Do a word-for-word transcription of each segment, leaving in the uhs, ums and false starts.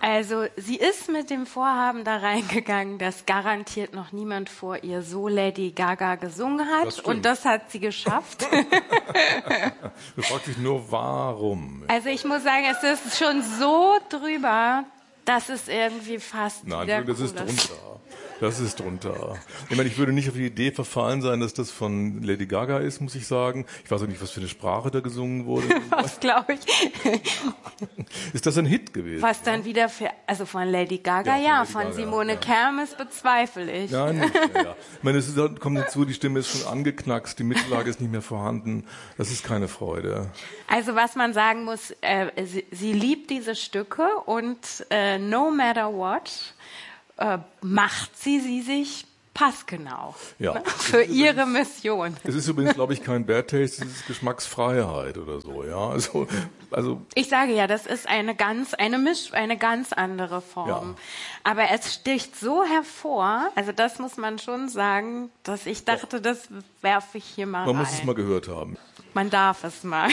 Also sie ist mit dem Vorhaben da reingegangen, dass garantiert noch niemand vor ihr so Lady Gaga gesungen hat. Das und das hat sie geschafft. Du fragst dich nur, warum? Also ich muss sagen, es ist schon so drüber, dass es irgendwie fast Nein, wieder das cool ist drunter. Das ist drunter. Ich meine, ich würde nicht auf die Idee verfallen sein, dass das von Lady Gaga ist, muss ich sagen. Ich weiß auch nicht, was für eine Sprache da gesungen wurde. Was glaube ich? Ist das ein Hit gewesen? Was dann wieder für, also von Lady Gaga, ja, ja, von, von, Lady von Gaga, Simone ja. Kermes bezweifle ich. Ja, nicht, ja, ja. Ich meine, es ist, kommt hinzu, die Stimme ist schon angeknackst, die Mittellage ist nicht mehr vorhanden. Das ist keine Freude. Also was man sagen muss, äh, sie, sie liebt diese Stücke und äh, no matter what, äh, macht sie sie sich passgenau, Ja. ne? Für ihre Mission. Es ist übrigens, glaube ich, kein Bad Taste, es ist Geschmacksfreiheit oder so, ja. Also, also. Ich sage ja, das ist eine ganz, eine Misch, eine ganz andere Form. Ja. Aber es sticht so hervor, also das muss man schon sagen, dass ich dachte, das werfe ich hier mal Man rein. muss es mal gehört haben. Man darf es mal.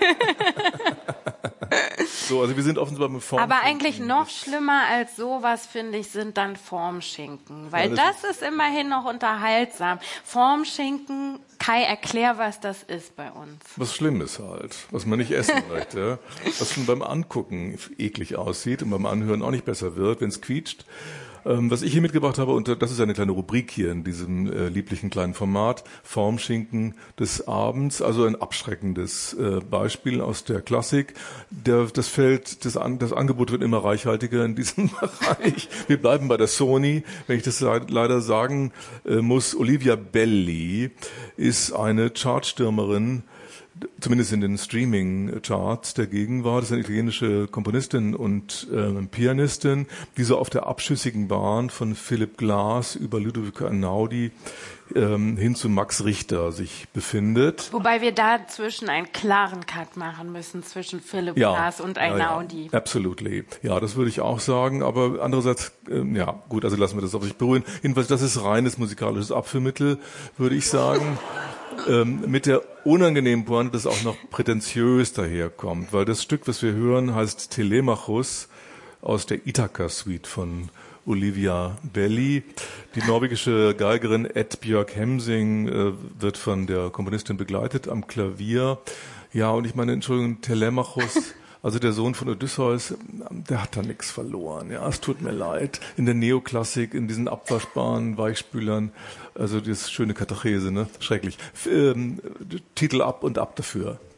So, also wir sind offensichtlich beim Form. Aber eigentlich noch schlimmer als sowas, finde ich, sind dann Formschinken. Weil Ja, das, das ist immerhin noch unterhaltsam. Formschinken, Kai, erklär, was das ist bei uns. Was Schlimmes halt, was man nicht essen möchte, was schon beim Angucken eklig aussieht und beim Anhören auch nicht besser wird, wenn es quietscht. Ähm, was ich hier mitgebracht habe, und das ist eine kleine Rubrik hier in diesem äh, lieblichen kleinen Format, Formschinken des Abends, also ein abschreckendes äh, Beispiel aus der Klassik. Der, das Feld, das, An, das Angebot wird immer reichhaltiger in diesem Bereich. Wir bleiben bei der Sony, wenn ich das leider sagen äh, muss. Olivia Belli ist eine Chartstürmerin, zumindest in den Streaming-Charts der Gegenwart. Das ist eine italienische Komponistin und äh, Pianistin, die so auf der abschüssigen Bahn von Philip Glass über Ludovico Einaudi ähm, hin zu Max Richter sich befindet. Wobei wir dazwischen einen klaren Cut machen müssen zwischen Philip Ja, Glass und ja, Einaudi. ja, absolutely. Ja, das würde ich auch sagen, aber andererseits, ähm, ja, gut, also lassen wir das auf sich beruhen. Jedenfalls, das ist reines musikalisches Abführmittel, würde ich sagen. Ähm, mit der unangenehmen Pointe, dass auch noch prätentiös daherkommt, weil das Stück, was wir hören, heißt Telemachus aus der Ithaka-Suite von Olivia Belli. Die norwegische Geigerin Ed Björk Hemsing äh, wird von der Komponistin begleitet am Klavier. Ja, und ich meine, Entschuldigung, Telemachus, also der Sohn von Odysseus, der hat da nichts verloren. Ja, es tut mir leid. In der Neoklassik, in diesen abwaschbaren Weichspülern, also das schöne Katachese, ne? Schrecklich. Ähm, Titel ab und ab dafür.